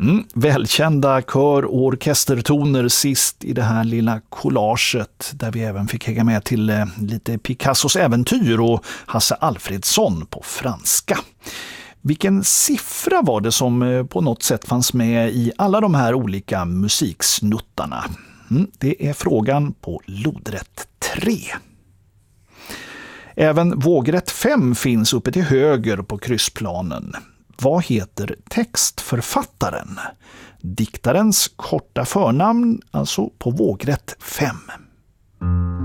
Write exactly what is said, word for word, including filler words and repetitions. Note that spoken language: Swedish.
Mm, välkända kör- och orkestertoner sist i det här lilla collaget där vi även fick hänga med till eh, lite Picassos äventyr och Hasse Alfredson på franska. Vilken siffra var det som eh, på något sätt fanns med i alla de här olika musiksnuttarna? Mm, det är frågan på lodrätt tre. Även vågrätt fem finns uppe till höger på kryssplanen. Vad heter textförfattaren? Diktarens korta förnamn, alltså på vågrätt fem.